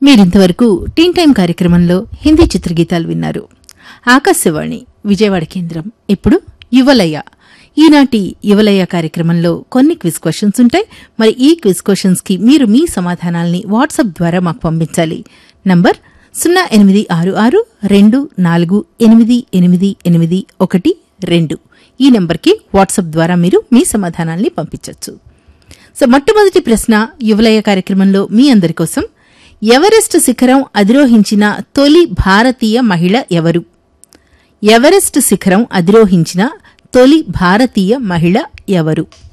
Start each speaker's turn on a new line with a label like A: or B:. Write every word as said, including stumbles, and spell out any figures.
A: మీరింతవరకు టీన్ టైం కార్యక్రమంలో హిందీ చిత్రగీతాలు విన్నారు. ఆకాశవాణి విజయవాడ కేంద్రం. ఇప్పుడు యువలయ. ఈనాటి యువలయ కార్యక్రమంలో కొన్ని క్విజ్ క్వశ్చన్స్ ఉంటాయి. మరి ఈ క్విజ్ క్వశ్చన్స్ కి మీరు మీ సమాధానాల్ని వాట్సాప్ ద్వారా మాకు పంపించాలి. నంబర్ సున్నా ఎనిమిది ఆరు ఆరు రెండు నాలుగు ఎనిమిది ఎనిమిది ఎనిమిది ఒకటి రెండు. ఈ నెంబర్కి వాట్సాప్ ద్వారా మీరు మీ సమాధానాల్ని పంపించవచ్చు. సో మొట్టమొదటి ప్రశ్న యువలయ కార్యక్రమంలో మీ అందరి కోసం, ఎవరెస్ట్ శిఖరం అధిరోహించిన తొలి భారతీయ మహిళ ఎవరు? ఎవరెస్ట్ శిఖరం అధిరోహించిన తొలి భారతీయ మహిళ ఎవరు?